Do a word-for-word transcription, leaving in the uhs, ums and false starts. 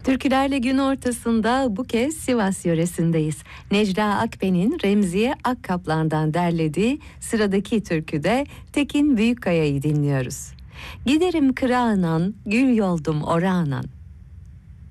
Türkülerle gün ortasında bu kez Sivas yöresindeyiz. Necla Akben'in Remziye Akkaplan'dan derlediği sıradaki türküde Tekin Büyükkaya'yı dinliyoruz. Giderim kırağınan, gül yoldum orağınan.